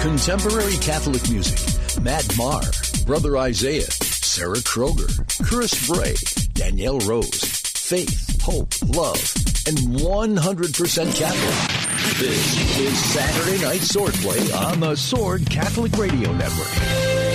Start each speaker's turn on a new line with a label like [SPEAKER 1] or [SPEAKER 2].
[SPEAKER 1] Contemporary Catholic music. Matt Maher, Brother Isaiah, Sarah Kroger, Chris Bray, Danielle Rose, faith, hope, love, and 100% Catholic. This is Saturday Night Swordplay on the Sword Catholic Radio Network.